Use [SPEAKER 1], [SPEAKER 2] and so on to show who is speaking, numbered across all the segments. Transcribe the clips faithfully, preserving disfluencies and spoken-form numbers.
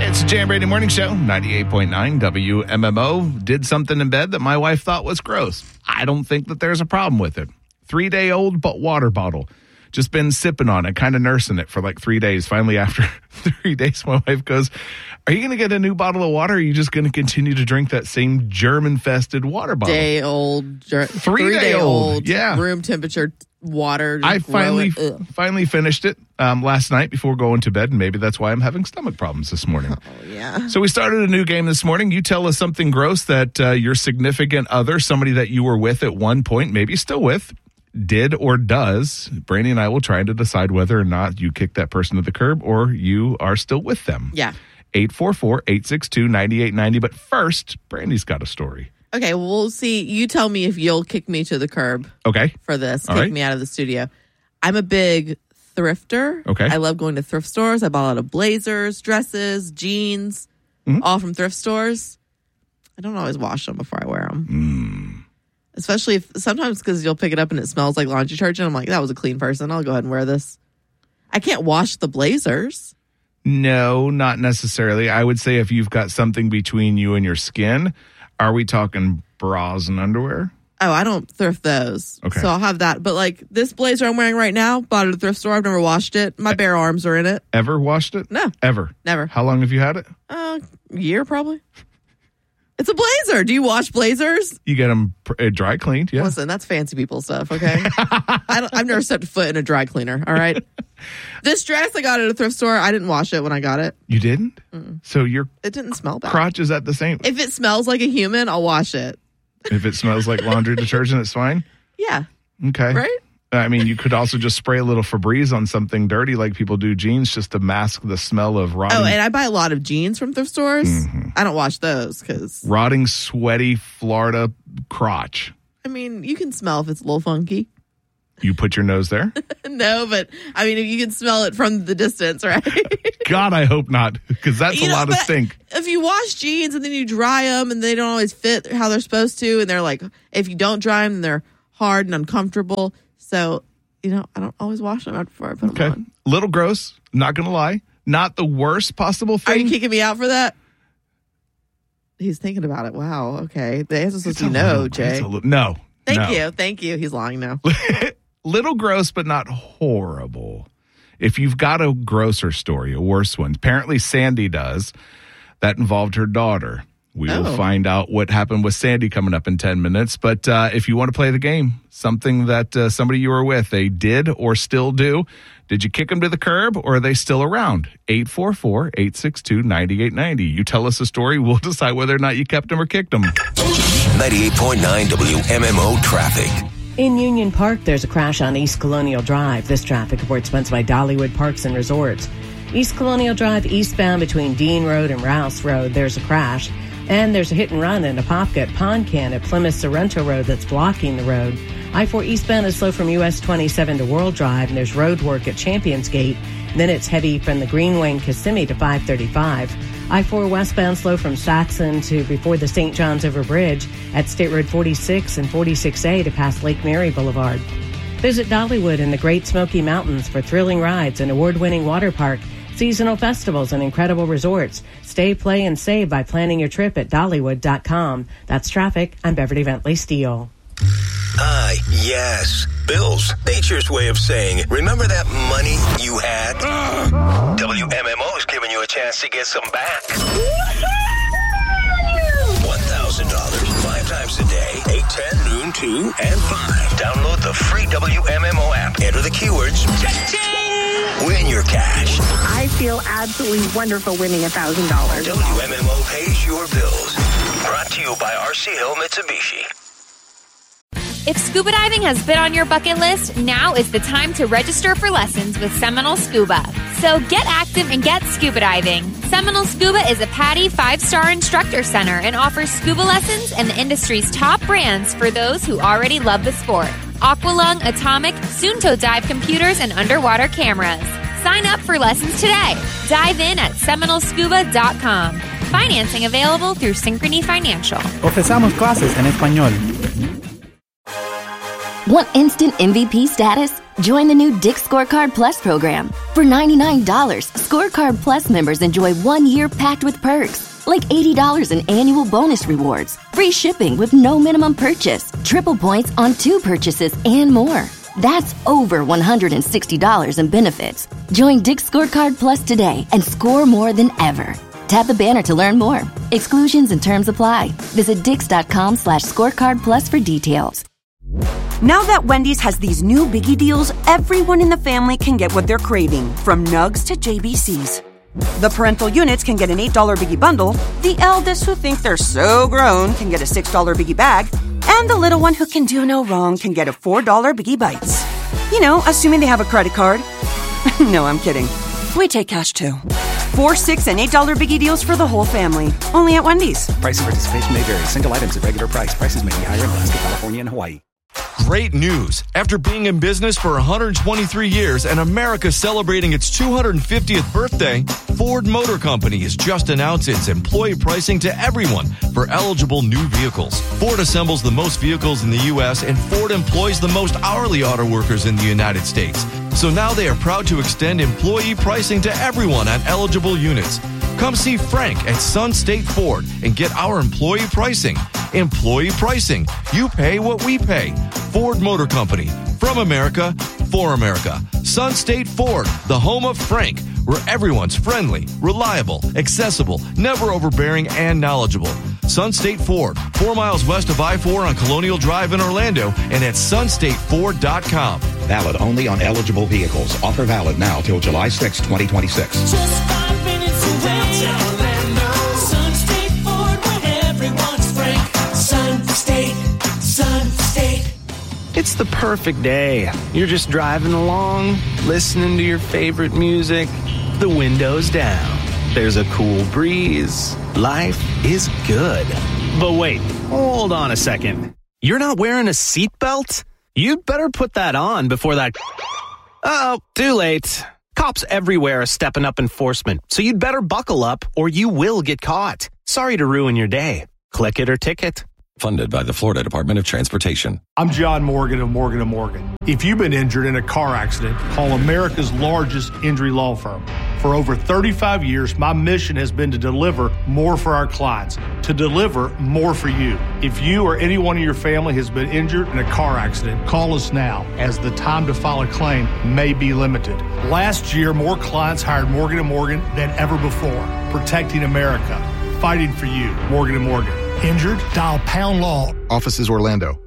[SPEAKER 1] It's the Jam Brady Morning Show, ninety-eight point nine W M M O. Did something in bed that my wife thought was gross. I don't think that there's a problem with it. Three-day-old but water bottle. Just been sipping on it, kind of nursing it for like three days. Finally, after three days, my wife goes, are you going to get a new bottle of water, or are you just going to continue to drink that same germ-infested water bottle?
[SPEAKER 2] Day-old. Ger-
[SPEAKER 1] Three-day-old,
[SPEAKER 2] three-day-old,
[SPEAKER 1] yeah.
[SPEAKER 2] Room temperature water.
[SPEAKER 1] I finally finally finished it um, last night before going to bed, and maybe that's why I'm having stomach problems this morning.
[SPEAKER 2] Oh, yeah.
[SPEAKER 1] So we started a new game this morning. You tell us something gross that uh, your significant other, somebody that you were with at one point, maybe still with, did or does. Brandy and I will try to decide whether or not you kicked that person to the curb or you are still with them.
[SPEAKER 2] Yeah.
[SPEAKER 1] eight four four, eight six two, nine eight nine zero. But first, Brandy's got a story.
[SPEAKER 2] Okay, well, we'll see. You tell me if you'll kick me to the curb.
[SPEAKER 1] Okay.
[SPEAKER 2] For this.
[SPEAKER 1] All
[SPEAKER 2] kick
[SPEAKER 1] right.
[SPEAKER 2] me out of the studio. I'm a big thrifter.
[SPEAKER 1] Okay.
[SPEAKER 2] I love going to thrift stores. I bought a lot of blazers, dresses, jeans,
[SPEAKER 1] mm-hmm.
[SPEAKER 2] all from thrift stores. I don't always wash them before I wear them.
[SPEAKER 1] Mm.
[SPEAKER 2] Especially if sometimes because you'll pick it up and it smells like laundry detergent. I'm like, that was a clean person. I'll go ahead and wear this. I can't wash the blazers.
[SPEAKER 1] No, not necessarily. I would say if you've got something between you and your skin, are we talking bras and underwear?
[SPEAKER 2] Oh, I don't thrift those.
[SPEAKER 1] Okay.
[SPEAKER 2] So I'll have that. But like this blazer I'm wearing right now, bought it at a thrift store. I've never washed it. My bare arms are in it.
[SPEAKER 1] Ever washed it?
[SPEAKER 2] No.
[SPEAKER 1] Ever?
[SPEAKER 2] Never.
[SPEAKER 1] How long have you had it?
[SPEAKER 2] Uh, a year probably. It's a blazer. Do you wash blazers?
[SPEAKER 1] You get them uh, dry cleaned, yeah.
[SPEAKER 2] Listen, that's fancy people stuff, okay? I don't, I've never stepped foot in a dry cleaner, all right? This dress I got at a thrift store, I didn't wash it when I got it.
[SPEAKER 1] You didn't?
[SPEAKER 2] Mm-mm.
[SPEAKER 1] So your
[SPEAKER 2] It didn't smell bad.
[SPEAKER 1] crotch is at the same...
[SPEAKER 2] If it smells like a human, I'll wash it.
[SPEAKER 1] If it smells like laundry detergent, it's fine?
[SPEAKER 2] Yeah.
[SPEAKER 1] Okay.
[SPEAKER 2] Right?
[SPEAKER 1] I mean, you could also just spray a little Febreze on something dirty like people do jeans just to mask the smell of rotting...
[SPEAKER 2] Oh, and I buy a lot of jeans from thrift stores.
[SPEAKER 1] Mm-hmm.
[SPEAKER 2] I don't wash those because...
[SPEAKER 1] Rotting, sweaty Florida crotch.
[SPEAKER 2] I mean, you can smell if it's a little funky.
[SPEAKER 1] You put your nose there?
[SPEAKER 2] No, but I mean, if you can smell it from the distance, right?
[SPEAKER 1] God, I hope not, because that's
[SPEAKER 2] You
[SPEAKER 1] a
[SPEAKER 2] know,
[SPEAKER 1] lot of
[SPEAKER 2] but
[SPEAKER 1] stink.
[SPEAKER 2] If you wash jeans and then you dry them and they don't always fit how they're supposed to, and they're like, if you don't dry them, they're hard and uncomfortable. So, you know, I don't always wash them out before I put
[SPEAKER 1] Okay.
[SPEAKER 2] them on.
[SPEAKER 1] Little gross, not going to lie. Not the worst possible thing.
[SPEAKER 2] Are you kicking me out for that? He's thinking about it. Wow. Okay. The answer's supposed to be no,
[SPEAKER 1] little-
[SPEAKER 2] Jay.
[SPEAKER 1] it's a little- no.
[SPEAKER 2] Thank
[SPEAKER 1] no.
[SPEAKER 2] you. Thank you. He's lying now.
[SPEAKER 1] Little gross, but not horrible. If you've got a grosser story, a worse one, apparently Sandy does, that involved her daughter. We
[SPEAKER 2] Oh.
[SPEAKER 1] will find out what happened with Sandy coming up in ten minutes. But uh, if you want to play the game, something that uh, somebody you were with, they did or still do, did you kick them to the curb or are they still around? eight four four, eight six two, nine eight nine zero. You tell us a story, we'll decide whether or not you kept them or kicked them.
[SPEAKER 3] ninety-eight point nine W M M O traffic.
[SPEAKER 4] In Union Park, there's a crash on East Colonial Drive. This traffic report sponsored by Dollywood Parks and Resorts. East Colonial Drive eastbound between Dean Road and Rouse Road, there's a crash. And there's a hit and run in Apopka at Pond Can at Plymouth Sorrento Road that's blocking the road. I four eastbound is slow from U S twenty-seven to World Drive, and there's road work at Champions Gate. Then it's heavy from the Greenway and Kissimmee to five thirty-five. I four westbound slow from Saxon to before the Saint John's River Bridge at State Road forty-six and forty-six A to past Lake Mary Boulevard. Visit Dollywood in the Great Smoky Mountains for thrilling rides and award-winning water park, seasonal festivals, and incredible resorts. Stay, play, and save by planning your trip at Dollywood dot com. That's traffic. I'm Beverly Bentley Steele.
[SPEAKER 3] Ah, yes. Bills. Nature's way of saying, remember that money you had? W M M O's giving you a chance to get some back. one thousand dollars five times a day, eight, ten, noon, two, and five. Download the free W M M O app. Enter the keywords. Win your cash.
[SPEAKER 5] I feel absolutely wonderful winning one thousand dollars.
[SPEAKER 3] W M M O pays your bills. Brought to you by R C Hill Mitsubishi.
[SPEAKER 6] If scuba diving has been on your bucket list, now is the time to register for lessons with Seminole Scuba. So get active and get scuba diving. Seminole Scuba is a PADI five-star instructor center and offers scuba lessons and the industry's top brands for those who already love the sport. Aqualung, Atomic, Sunto Dive computers, and underwater cameras. Sign up for lessons today. Dive in at seminole scuba dot com. Financing available through Synchrony Financial.
[SPEAKER 7] Ofrecemos clases en español. Want instant M V P status? Join the new Dick's Scorecard Plus program. For ninety-nine dollars, Scorecard Plus members enjoy one year packed with perks, like eighty dollars in annual bonus rewards, free shipping with no minimum purchase, triple points on two purchases, and more. That's over one hundred sixty dollars in benefits. Join Dick's Scorecard Plus today and score more than ever. Tap the banner to learn more. Exclusions and terms apply. Visit dix.com slash scorecard plus for details.
[SPEAKER 8] Now that Wendy's has these new Biggie deals, everyone in the family can get what they're craving, from Nugs to J B Cs. The parental units can get an eight dollar Biggie bundle, the eldest who think they're so grown can get a six dollar Biggie bag, and the little one who can do no wrong can get a four dollar Biggie Bites. You know, assuming they have a credit card. No, I'm kidding. We take cash too. Four, six, and eight dollar Biggie deals for the whole family. Only at Wendy's.
[SPEAKER 9] Price and participation may vary. Single items at regular price. Prices may be higher in Alaska, California, and Hawaii.
[SPEAKER 10] Great news. After being in business for one hundred twenty-three years and America celebrating its two hundred fiftieth birthday, Ford Motor Company has just announced its employee pricing to everyone for eligible new vehicles. Ford assembles the most vehicles in the U S and Ford employs the most hourly auto workers in the United States. So now they are proud to extend employee pricing to everyone on eligible units. Come see Frank at Sun State Ford and get our employee pricing. Employee pricing. You pay what we pay. Ford Motor Company. From America, for America. Sun State Ford, the home of Frank, where everyone's friendly, reliable, accessible, never overbearing, and knowledgeable. Sun State Ford, four miles west of I four on Colonial Drive in Orlando and at sun state ford dot com.
[SPEAKER 11] Valid only on eligible vehicles. Offer valid now till July sixth, twenty twenty-six.
[SPEAKER 12] Just five minutes away. Orlando. Sun State Ford, where everyone's frank. Sun State, Sun State.
[SPEAKER 13] It's the perfect day. You're just driving along, listening to your favorite music, the windows down. There's a cool breeze. Life is good. But wait, hold on a second. You're not wearing a seatbelt? You'd better put that on before that... Uh-oh, too late. Cops everywhere are stepping up enforcement, so you'd better buckle up or you will get caught. Sorry to ruin your day. Click it or ticket.
[SPEAKER 14] Funded by the Florida Department of Transportation.
[SPEAKER 15] I'm John Morgan of Morgan and Morgan. If you've been injured in a car accident, call America's largest injury law firm. For over thirty-five years, my mission has been to deliver more for our clients, to deliver more for you. If you or anyone in your family has been injured in a car accident, call us now, as the time to file a claim may be limited. Last year, more clients hired Morgan and Morgan than ever before, protecting America, fighting for you. Morgan and Morgan. Injured? Dial pound law.
[SPEAKER 16] Offices Orlando.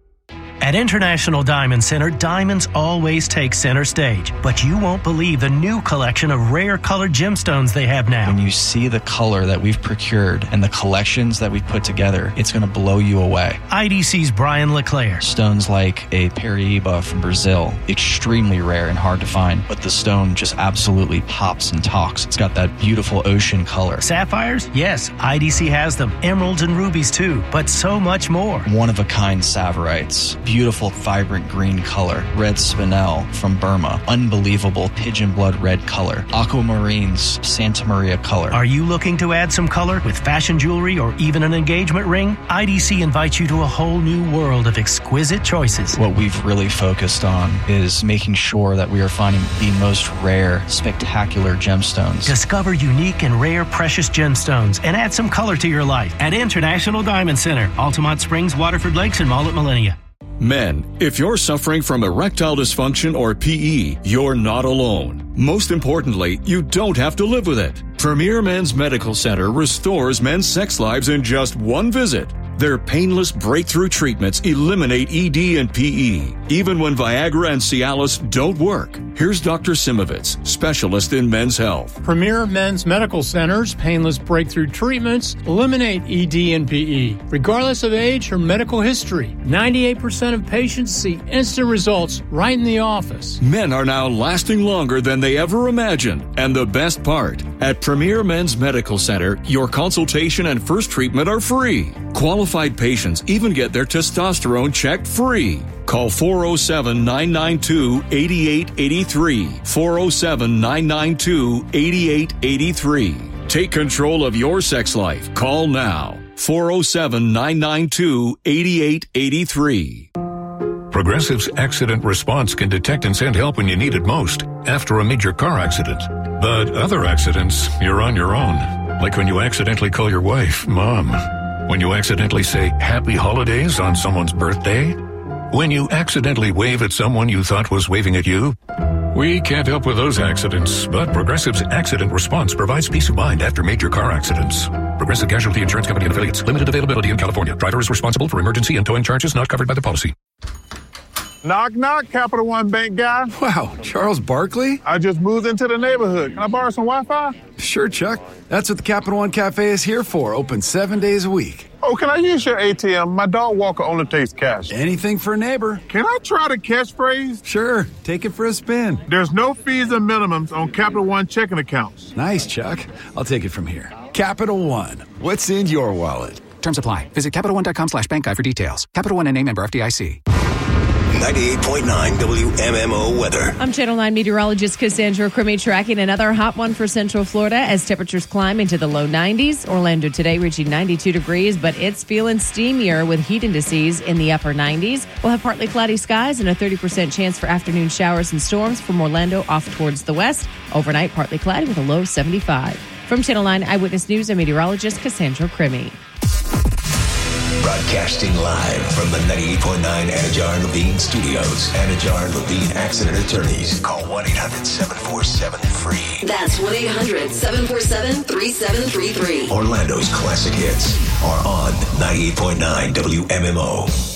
[SPEAKER 17] At International Diamond Center, diamonds always take center stage, but you won't believe the new collection of rare colored gemstones they have now.
[SPEAKER 18] When you see the color that we've procured and the collections that we've put together, it's going to blow you away.
[SPEAKER 17] I D C's Brian LeClaire.
[SPEAKER 18] Stones like a Paraíba from Brazil, extremely rare and hard to find, but the stone just absolutely pops and talks. It's got that beautiful ocean color.
[SPEAKER 17] Sapphires? Yes, I D C has them. Emeralds and rubies too, but so much more.
[SPEAKER 18] One-of-a-kind Saverites. Beautiful, vibrant green color. Red spinel from Burma. Unbelievable pigeon blood red color. Aquamarines, Santa Maria color.
[SPEAKER 17] Are you looking to add some color with fashion jewelry or even an engagement ring? I D C invites you to a whole new world of exquisite choices.
[SPEAKER 18] What we've really focused on is making sure that we are finding the most rare, spectacular gemstones.
[SPEAKER 17] Discover unique and rare precious gemstones and add some color to your life at International Diamond Center, Altamont Springs, Waterford Lakes, and Mall at Millennia.
[SPEAKER 19] Men, if you're suffering from erectile dysfunction or P E, you're not alone. Most importantly, you don't have to live with it. Premier Men's Medical Center restores men's sex lives in just one visit. Their painless breakthrough treatments eliminate E D and P E, even when Viagra and Cialis don't work. Here's Doctor Simovitz, specialist in men's health.
[SPEAKER 20] Premier Men's Medical Center's painless breakthrough treatments eliminate E D and P E, regardless of age or medical history. ninety-eight percent of patients see instant results right in the office.
[SPEAKER 19] Men are now lasting longer than they ever imagined. And the best part, at Premier Men's Medical Center, your consultation and first treatment are free. Qualified patients even get their testosterone checked free. Call four oh seven, nine nine two, eight eight eight three. four oh seven, nine nine two, eight eight eight three. Take control of your sex life. Call now. four oh seven, nine nine two, eight eight eight three.
[SPEAKER 16] Progressive's accident response can detect and send help when you need it most, after a major car accident. But other accidents, you're on your own. Like when you accidentally call your wife Mom. When you accidentally say Happy Holidays on someone's birthday. When you accidentally wave at someone you thought was waving at you. We can't help with those accidents, but Progressive's accident response provides peace of mind after major car accidents. Progressive Casualty Insurance Company and Affiliates. Limited availability in California. Driver is responsible for emergency and towing charges not covered by the policy.
[SPEAKER 21] Knock, knock, Capital One Bank guy.
[SPEAKER 22] Wow, Charles Barkley?
[SPEAKER 21] I just moved into the neighborhood. Can I borrow some Wi-Fi?
[SPEAKER 22] Sure, Chuck. That's what the Capital One Cafe is here for. Open seven days a week.
[SPEAKER 21] Oh, can I use your A T M? My dog walker only takes cash.
[SPEAKER 22] Anything for a neighbor.
[SPEAKER 21] Can I try the catchphrase?
[SPEAKER 22] Sure. Take it for a spin.
[SPEAKER 21] There's no fees and minimums on Capital One checking accounts.
[SPEAKER 22] Nice, Chuck. I'll take it from here. Capital One. What's in your wallet?
[SPEAKER 9] Terms apply. Visit CapitalOne.com slash bank guide for details. Capital One N A member F D I C.
[SPEAKER 3] ninety-eight point nine W M M O weather.
[SPEAKER 4] I'm Channel nine meteorologist Cassandra Crimmy tracking another hot one for Central Florida as temperatures climb into the low nineties. Orlando today reaching ninety-two degrees, but it's feeling steamier with heat indices in the upper nineties. We'll have partly cloudy skies and a thirty percent chance for afternoon showers and storms from Orlando off towards the west. Overnight, partly cloudy with a low seventy-five. From Channel nine Eyewitness News, I'm meteorologist Cassandra Crimmy.
[SPEAKER 3] Broadcasting live from the ninety-eight point nine Anajar and Levine studios. Anajar and Levine Accident Attorneys. Call one eight hundred seven four seven free.
[SPEAKER 23] That's one eight hundred seven four seven three seven three three.
[SPEAKER 3] Orlando's classic hits are on ninety-eight point nine W M M O.